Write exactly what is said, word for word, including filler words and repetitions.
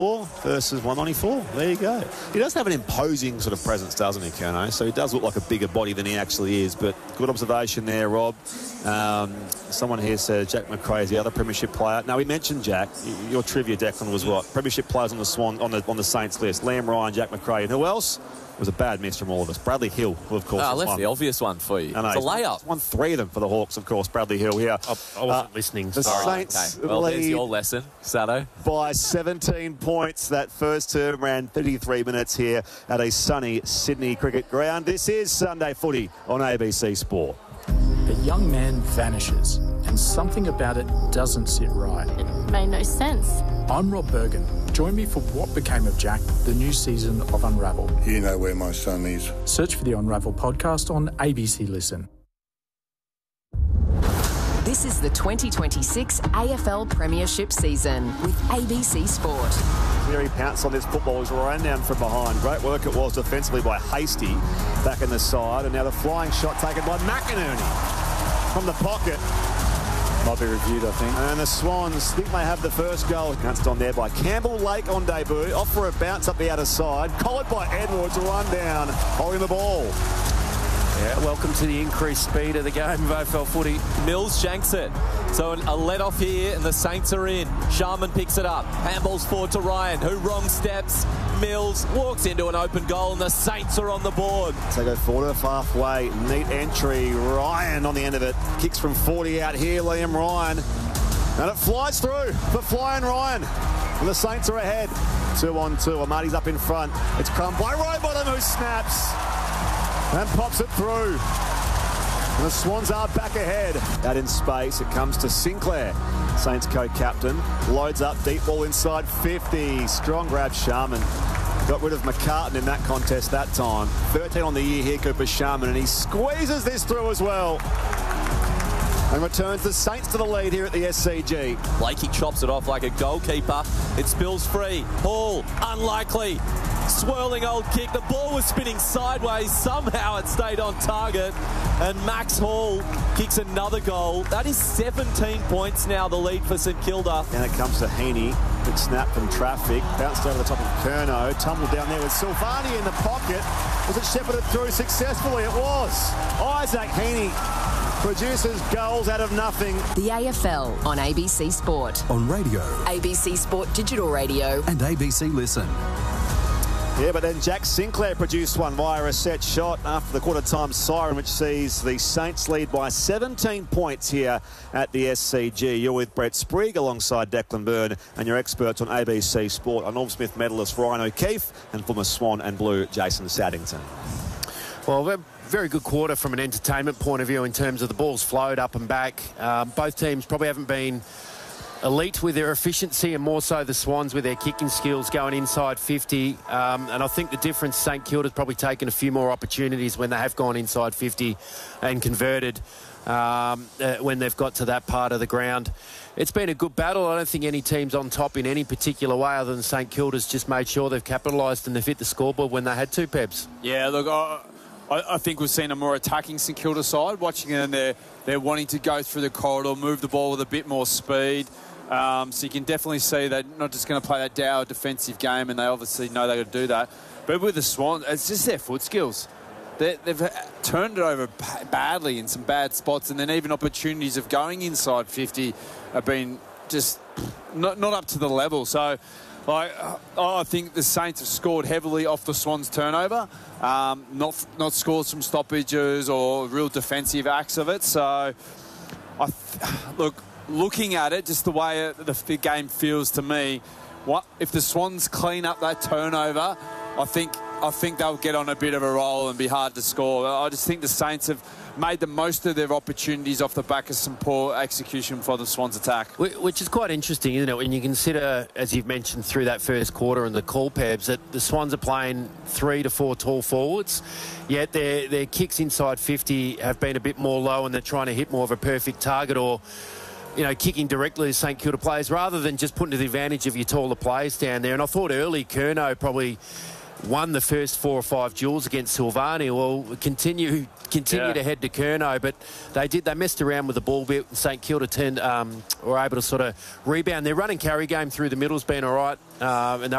versus one ninety-four. There you go. He does have an imposing sort of presence, doesn't he, Kerno? So he does look like a bigger body than he actually is. But good observation there, Rob. Um, someone here said Jack Macrae is the other premiership player. Now, we mentioned Jack. Your trivia, Declan, was what? Premiership players on the Swan on the on the Saints list. Liam Ryan, Jack Macrae, and who else? It was a bad miss from all of us. Bradley Hill, who of course. Oh, I was left one. the obvious one for you. I know, it's a layup. Won, won three of them for the Hawks, of course. Bradley Hill here. I, I wasn't uh, listening. The Sorry. Saints okay. Well, lead there's your lesson, Sato. by seventeen points. That first term ran thirty-three minutes here at a sunny Sydney cricket ground. This is Sunday Footy on A B C Sport. A young man vanishes, and something about it doesn't sit right. It made no sense. I'm Rob Bergen. Join me for What Became of Jack, the new season of Unravel. You know where my son is. Search for the Unravel podcast on A B C Listen. This is the twenty twenty-six A F L Premiership season with A B C Sport. Cleary pounced on this football as ran down from behind. Great work it was defensively by Hasty back in the side. And now the flying shot taken by McInerney from the pocket. Might be reviewed, I think. And the Swans think they have the first goal. Pounced on there by Campbell Lake on debut. Off for a bounce up the outer side. Collared by Edwards, run down, holding the ball. Yeah, welcome to the increased speed of the game of A F L footy. Mills shanks it. So a let off here and the Saints are in. Sharman picks it up. Handballs forward to Ryan, who wrong steps. Mills walks into an open goal and the Saints are on the board. So go forward of halfway. Neat entry. Ryan on the end of it. Kicks from forty out here. Liam Ryan. And it flies through for Flying Ryan. And the Saints are ahead. Two on two. Amati's up in front. It's come by Rowbottom, who snaps. And pops it through. And the Swans are back ahead. Out in space, it comes to Sinclair. Saints co-captain. Loads up, deep ball inside fifty. Strong grab, Sharman. Got rid of McCartan in that contest that time. thirteen on the year here, Cooper Sharman. And he squeezes this through as well. And returns the Saints to the lead here at the S C G. Blakey chops it off like a goalkeeper. It spills free. Hall, unlikely. Swirling old kick. The ball was spinning sideways. Somehow it stayed on target. And Max Hall kicks another goal. That is seventeen points now, the lead for St Kilda. And it comes to Heaney. Big snap from traffic. Bounced over the top of Curnow. Tumbled down there with Silvani in the pocket. Was it shepherded through successfully? It was. Isaac Heaney produces goals out of nothing. The A F L on A B C Sport. On radio. A B C Sport Digital Radio. And A B C Listen. Yeah, but then Jack Sinclair produced one via a set shot after the quarter-time siren, which sees the Saints lead by seventeen points here at the S C G. You're with Brett Sprigg alongside Declan Byrne and your experts on A B C Sport, a Norm Smith medalist Ryan O'Keefe and former Swan and Blue Jason Saddington. Well, very good quarter from an entertainment point of view in terms of the balls flowed up and back. Uh, both teams probably haven't been elite with their efficiency, and more so the Swans with their kicking skills going inside fifty. Um, and I think the difference, St Kilda's probably taken a few more opportunities when they have gone inside fifty and converted um, uh, when they've got to that part of the ground. It's been a good battle. I don't think any team's on top in any particular way other than St Kilda's just made sure they've capitalised and they've hit the scoreboard when they had to, Pebs. Yeah, look, I, I think we've seen a more attacking St Kilda side. Watching them, they're, they're wanting to go through the corridor, move the ball with a bit more speed. Um, so you can definitely see they're not just going to play that dour defensive game, and they obviously know they've got to do that. But with the Swans, it's just their foot skills. They, they've turned it over badly in some bad spots, and then even opportunities of going inside fifty have been just not, not up to the level. So like, I think the Saints have scored heavily off the Swans' turnover, um, not, not scored some stoppages or real defensive acts of it. So, I th- look... Looking at it, just the way the, the game feels to me, what if the Swans clean up that turnover, I think I think they'll get on a bit of a roll and be hard to score. I just think the Saints have made the most of their opportunities off the back of some poor execution for the Swans' attack. Which is quite interesting, isn't it, when you consider, as you've mentioned through that first quarter and the call, Pebs, that the Swans are playing three to four tall forwards, yet their, their kicks inside fifty have been a bit more low and they're trying to hit more of a perfect target or, you know, kicking directly to St Kilda players rather than just putting to the advantage of your taller players down there. And I thought early Curnow probably won the first four or five duels against Silvani. Well, continue continue Yeah. to head to Kerno, but they did they messed around with the ball bit. St Kilda turned um, were able to sort of rebound. Their run and carry game through the middle's been all right, um, and they